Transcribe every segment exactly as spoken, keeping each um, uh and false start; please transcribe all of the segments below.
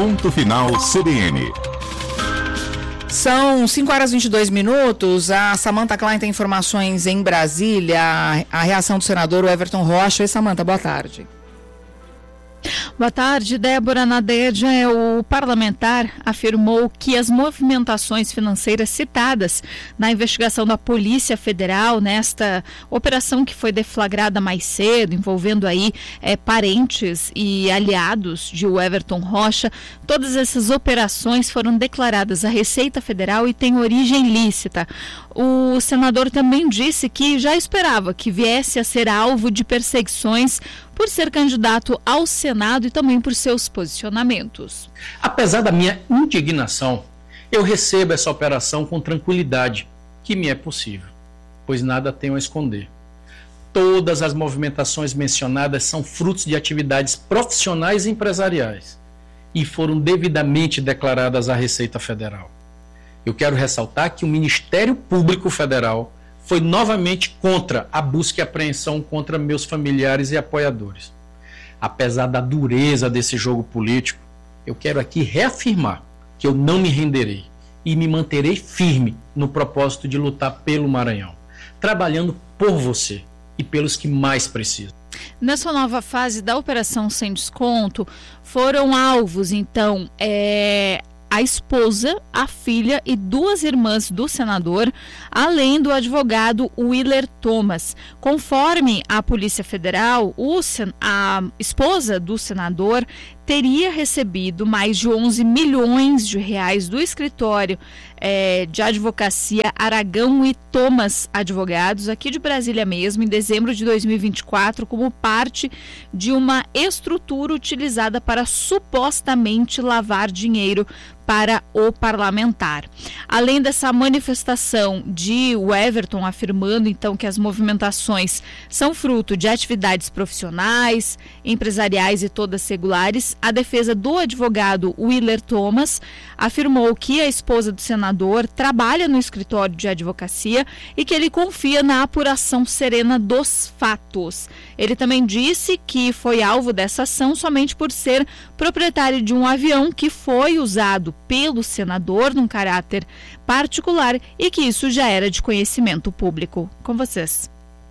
Ponto Final C B N. São cinco horas e vinte e dois minutos. A Samantha Klein tem informações em Brasília. A reação do senador Everton Rocha. Oi, Samantha, boa tarde. Boa tarde, Débora Nadeja. O parlamentar afirmou que as movimentações financeiras citadas na investigação da Polícia Federal, nesta operação que foi deflagrada mais cedo, envolvendo aí é, parentes e aliados de Everton Rocha, todas essas operações foram declaradas à Receita Federal e têm origem lícita. O senador também disse que já esperava que viesse a ser alvo de perseguições por ser candidato ao Senado e também por seus posicionamentos. Apesar da minha indignação, eu recebo essa operação com tranquilidade, que me é possível, pois nada tenho a esconder. Todas as movimentações mencionadas são frutos de atividades profissionais e empresariais e foram devidamente declaradas à Receita Federal. Eu quero ressaltar que o Ministério Público Federal foi novamente contra a busca e apreensão contra meus familiares e apoiadores. Apesar da dureza desse jogo político, eu quero aqui reafirmar que eu não me renderei e me manterei firme no propósito de lutar pelo Maranhão, trabalhando por você e pelos que mais precisam. Nessa nova fase da Operação Sem Desconto, foram alvos, então, é... a esposa, a filha e duas irmãs do senador, além do advogado Willer Thomas. Conforme a Polícia Federal, o, a esposa do senador teria recebido mais de onze milhões de reais do escritório é, de advocacia Aragão e Thomas Advogados, aqui de Brasília mesmo, em dezembro de dois mil e vinte e quatro, como parte de uma estrutura utilizada para supostamente lavar dinheiro para o parlamentar. Além dessa manifestação de Everton afirmando então que as movimentações são fruto de atividades profissionais, empresariais e todas regulares, a defesa do advogado Willer Thomas afirmou que a esposa do senador trabalha no escritório de advocacia e que ele confia na apuração serena dos fatos. Ele também disse que foi alvo dessa ação somente por ser proprietário de um avião que foi usado pelo senador num caráter particular e que isso já era de conhecimento público. Com vocês.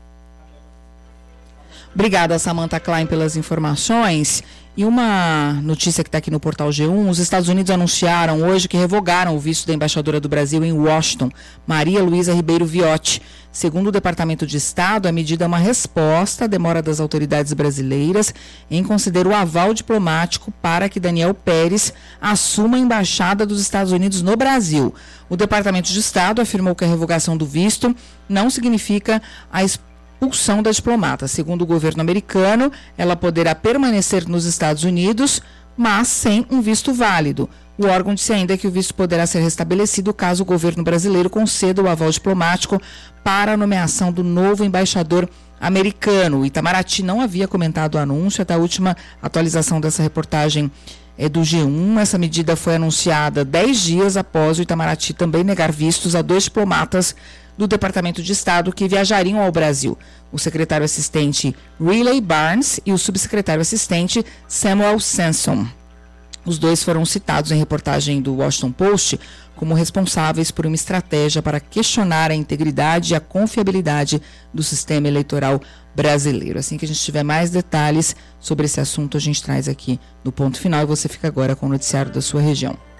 Obrigada, Samantha Klein, pelas informações. E uma notícia que está aqui no Portal G um, os Estados Unidos anunciaram hoje que revogaram o visto da embaixadora do Brasil em Washington, Maria Luísa Ribeiro Viotti. Segundo o Departamento de Estado, a medida é uma resposta à demora das autoridades brasileiras em considerar o aval diplomático para que Daniel Pérez assuma a embaixada dos Estados Unidos no Brasil. O Departamento de Estado afirmou que a revogação do visto não significa a expulsão expulsão da diplomata. Segundo o governo americano, ela poderá permanecer nos Estados Unidos, mas sem um visto válido. O órgão disse ainda que o visto poderá ser restabelecido caso o governo brasileiro conceda o aval diplomático para a nomeação do novo embaixador americano. O Itamaraty não havia comentado o anúncio até a última atualização dessa reportagem é do G um. Essa medida foi anunciada dez dias após o Itamaraty também negar vistos a dois diplomatas do Departamento de Estado que viajariam ao Brasil, o secretário assistente Riley Barnes e o subsecretário assistente Samuel Sanson. Os dois foram citados em reportagem do Washington Post como responsáveis por uma estratégia para questionar a integridade e a confiabilidade do sistema eleitoral brasileiro. Assim que a gente tiver mais detalhes sobre esse assunto, a gente traz aqui no Ponto Final e você fica agora com o noticiário da sua região.